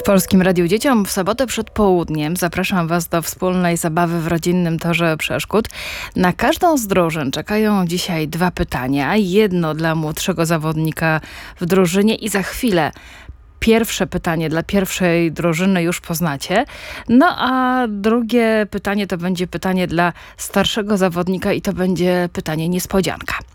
W Polskim Radiu Dzieciom w sobotę przed południem zapraszam Was do wspólnej zabawy w rodzinnym torze przeszkód. Na każdą z drużyn czekają dzisiaj 2 pytania. Jedno dla młodszego zawodnika w drużynie i za chwilę pierwsze pytanie dla pierwszej drużyny już poznacie. No a drugie pytanie to będzie pytanie dla starszego zawodnika i to będzie pytanie niespodzianka.